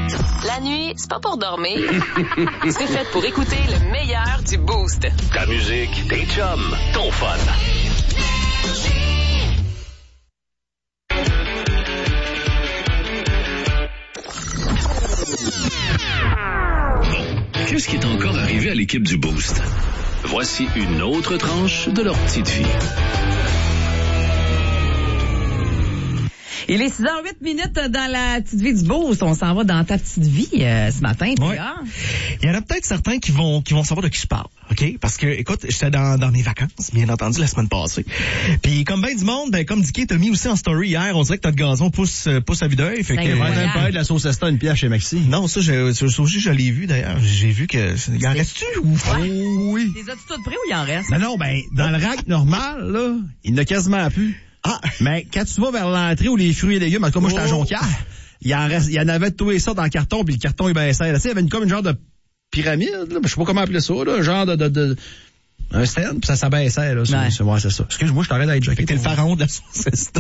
La nuit, c'est pas pour dormir. C'est fait pour écouter le meilleur du Boost. Ta musique, tes chums, ton fun. Bon, qu'est-ce qui est encore arrivé à l'équipe du Boost? Voici une autre tranche de leur petite vie. Il est 6h08 dans la petite vie du Boost. On s'en va dans ta petite vie ce matin. Ouais. Il y en a peut-être certains qui vont savoir de qui je parle, OK? Parce que, écoute, j'étais dans mes vacances, bien entendu, la semaine passée. Puis comme bien du monde, comme Dicky t'a mis aussi en story hier, on dirait que notre gazon pousse à vue d'œil. Fait que même pas de la sauce Esta, une pièce chez Maxi. Non, ça, je l'ai vu d'ailleurs. J'ai vu que il en reste-tu ou? Ouais. Oh, oui. Les as-tu toutes pris ou il en reste? Non, dans le rack normal, là, il n'y en a quasiment plus. Ah! Mais quand tu vas vers l'entrée où les fruits et légumes, en tout cas, moi, j'étais à Jonquière, il y en avait tout et ça dans le carton, puis le carton, il baissait. Là, il y avait comme une genre de pyramide, là, je sais pas comment appeler ça, là, un genre de un stand, puis ça baissait, là. Ouais, c'est ça. Excuse-moi, je t'arrête d'être jockey. T'es le pharaon de la sauce Esta.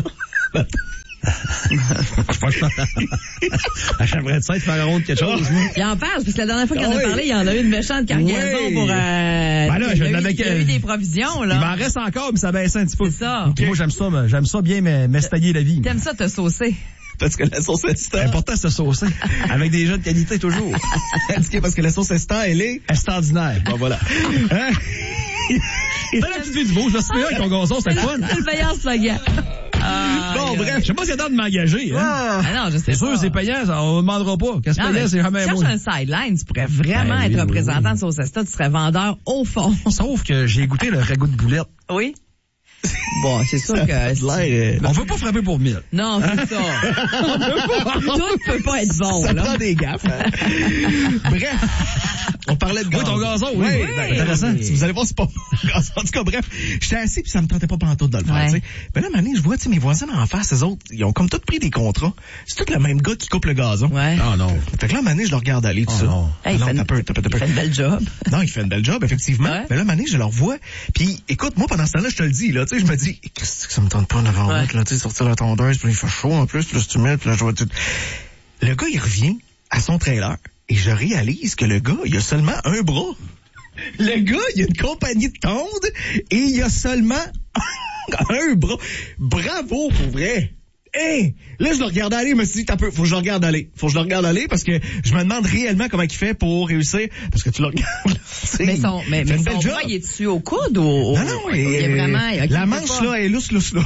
J'aimerais ça être pharaon de quelque chose, moi. Il en parle, parce que la dernière fois qu'il en a parlé, il y en a eu une méchante cargaison pour... Ben là, il y a eu des provisions, là. Il m'en reste encore, mais ça baissait un petit peu. C'est ça. Okay. Moi, j'aime ça bien m'estailler la vie. T'aimes ça te saucer? Parce que la sauce Esta... C'est important de se saucer. Avec des jeux de qualité, toujours. Parce que la sauce Esta, elle est... extraordinaire. Bon, voilà. Hein? C'est la petite vie du beau. Je me suis fait avec ton gazon, c'était fun. C'est le meilleur slogan. Bon, bref, je sais pas s'il y a temps de m'engager. Hein? Ah non, je sais c'est pas. sûr, c'est payant, on ne demandera pas. Qu'est-ce que c'est payant, c'est jamais moi. moi. Cherche un sideline, tu pourrais vraiment être représentant de Sauce Esta, tu serais vendeur au fond. Sauf que j'ai goûté le ragoût de boulette. Oui? Bon, c'est sûr que... On veut pas frapper pour 1000. Non, c'est ça. Tout peut pas être bon, ça là. prend des gaffes. Bref, on parlait de gazon. Oui, ton gazon, oui. Intéressant. Si vous allez voir, c'est pas mon gazon. En tout cas, bref, j'étais assis puis ça me tentait pas pantoute de le faire, tu sais. Ben là, maintenant, je vois, tu sais, mes voisins en face, eux autres, ils ont comme tous pris des contrats. C'est tout le même gars qui coupe le gazon. Ouais. Ah non. Fait que là, maintenant, je le regarde aller, tout ça. Non. Hey, il fait une belle job. Non, il fait une belle job, effectivement. Ouais. Mais là, maintenant, je le revois. Puis, écoute, moi, pendant ce temps-là, je te le dis, là, tu sais, je me dis, qu'est-ce que ça me tente pas d'avoir là, tu sais, sortir la tondeuse, puis il fait chaud en plus, puis là, tu mets, puis là, je vois tout. Le gars, il revient à son trailer, et je réalise que le gars, il a seulement un bras. Le gars, il a une compagnie de tonde, et il a seulement un bras. Bravo, pour vrai. Hey! Là, je le regardais aller, je me suis dit, faut que je le regarde aller. Faut que je le regarde aller parce que je me demande réellement comment il fait pour réussir. Parce que tu le regardes. Mais son bras, il est dessus au coude ou non, il est vraiment... la manche, là, elle est lousse, là.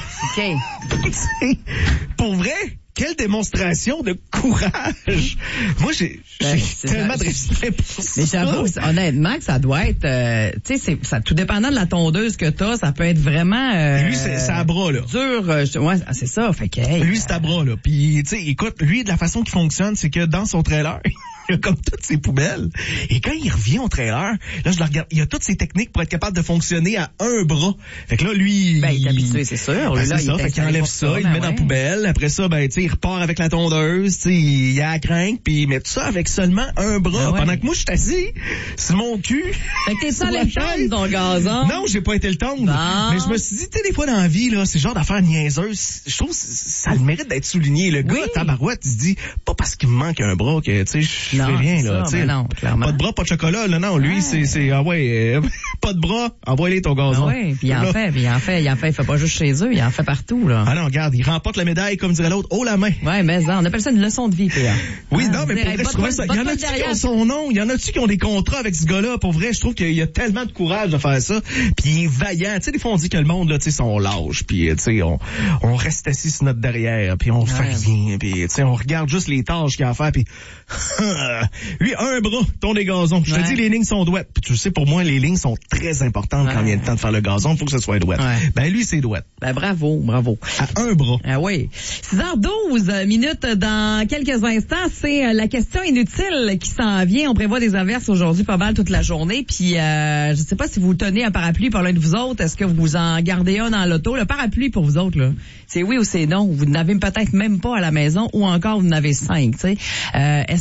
OK. Pour vrai? Quelle démonstration de courage! Moi, j'ai tellement de respect pour ça. Mais j'avoue, honnêtement, que ça doit être, tu sais, ça, tout dépendant de la tondeuse que t'as, ça peut être vraiment, lui, c'est à bras, là. Dur, ouais, c'est ça, fait que, hey, lui, c'est à bras, là. Puis, tu sais, écoute, lui, de la façon qu'il fonctionne, c'est que dans son trailer, il a comme toutes ses poubelles. Et quand il revient au trailer, là, je le regarde, il a toutes ses techniques pour être capable de fonctionner à un bras. Fait que là, lui... Ben, il est habitué, c'est sûr. Ben, c'est ça, fait qu'il enlève ça, il le met dans la poubelle. Après ça, ben, tu sais, il repart avec la tondeuse, tu sais, il a la crinque, puis il met tout ça avec seulement un bras. Pendant que moi, je suis assis sur mon cul. Fait que t'es sans les tendre, ton gazon. Non, j'ai pas été le tendre. Bon. Mais je me suis dit, tu sais, des fois dans la vie, là, c'est le genre d'affaires niaiseuses. Je trouve que ça a le mérite d'être souligné. Le gars, tabarouette, il se dit, pas parce qu'il me manque un bras que, tu sais, je fais rien, là, tu sais. Non, clairement. Pas de bras, pas de chocolat, là, non. Lui, c'est, pas de bras, envoie-les ton gazon. Ah ouais, puis il en fait, il fait pas juste chez eux, il en fait partout, là. Ah non, regarde, il remporte la médaille, comme dirait l'autre, haut la main. Ouais, mais ça, on appelle ça une leçon de vie, P.A. Oui, non, mais pour vrai, je trouvais ça. Il y en a-tu qui ont son nom? Il y en a-tu qui ont des contrats avec ce gars-là? Pour vrai, je trouve qu'il y a tellement de courage de faire ça. Puis il est vaillant. Tu sais, des fois, on dit que le monde, là, tu sais, sont lâches. Puis, tu sais, on reste assis sur notre derrière. Puis on fait rien. Puis, tu sais, on regarde juste les tâches qu'il a à faire. Puis, lui, un bras, tourne des gazons. Je te dis, les lignes sont douettes. Puis tu sais, pour moi, les lignes sont très importantes quand il vient le temps de faire le gazon. Il faut que ce soit douette. Ben, lui, c'est douette. Ben, bravo. À un bras. Ah oui. 6h12 minutes dans quelques instants. C'est la question inutile qui s'en vient. On prévoit des averses aujourd'hui pas mal toute la journée. Puis, je sais pas si vous tenez un parapluie pour l'un de vous autres. Est-ce que vous en gardez un dans l'auto? Le parapluie pour vous autres, là, c'est oui ou c'est non? Vous n'avez peut-être même pas à la maison ou encore vous en avez 5, tu sais. Est-ce que c'est oui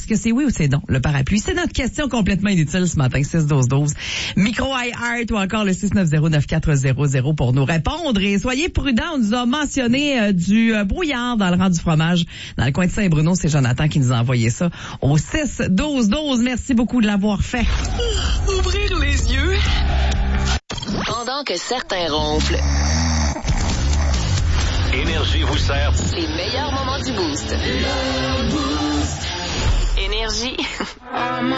ou c'est non, le parapluie? C'est notre question complètement inutile ce matin, 6-12-12. Micro iHeart ou encore le 690-9400 pour nous répondre. Et soyez prudents, on nous a mentionné du brouillard dans le rang du fromage. Dans le coin de Saint-Bruno, c'est Jonathan qui nous a envoyé ça au 6-12-12. Merci beaucoup de l'avoir fait. Ouvrir les yeux. Pendant que certains ronflent, Énergie vous sert les meilleurs moments du Boost. Énergie.